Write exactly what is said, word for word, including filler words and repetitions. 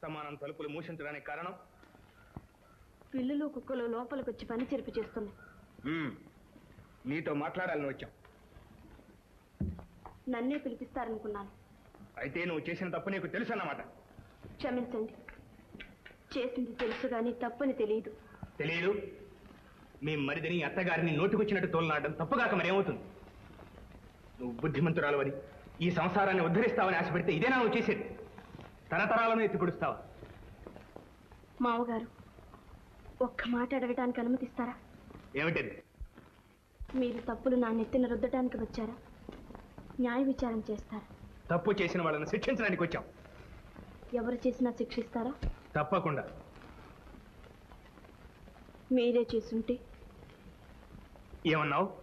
అస్తమానం తలుపులు మూసించడానికి కారణం? పిల్లులు కుక్కలు లోపలికి వచ్చి పని చెరిపి చేస్తున్నాయి. నీతో మాట్లాడాలని వచ్చాం. నన్నే పిలిపిస్తారనుకున్నాను. అయితే నువ్వు చేసిన తప్పు నీకు తెలుసు అన్నమాట. క్షమించండి, చేసింది తెలుసు కానీ తప్పని తెలియదు. తెలియదు? మీ మరిదిని అత్తగారిని నోటికొచ్చినట్టు తోలనాడడం తప్పుగాక మరేమవుతుంది? నువ్వు బుద్ధిమంతురాలవని, ఈ సంసారాన్ని ఉద్ధరిస్తావని ఆశపెడితే ఇదేనా నువ్వు చేసేది? తరతరాలను ఎత్తిపొడుస్తావా? మామగారు, ఒక్క మాట అడగటానికి అనుమతిస్తారా? ఏమిటది? మీరు తప్పులు నా నెత్తిన రుద్దటానికి వచ్చారా, న్యాయ విచారం చేస్తారా? తప్పు చేసిన వాళ్ళని శిక్షించడానికి వచ్చాం. ఎవరు చేసినా శిక్షిస్తారా? తప్పకుండా. మీరే చేసుంటే? ఏమన్నావు?